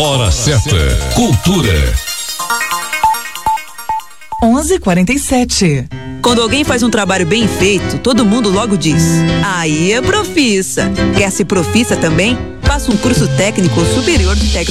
Hora certa. Cultura. 11h47. Quando alguém faz um trabalho bem feito, todo mundo logo diz: aí é profissa. Quer ser profissa também? Faça um curso técnico superior de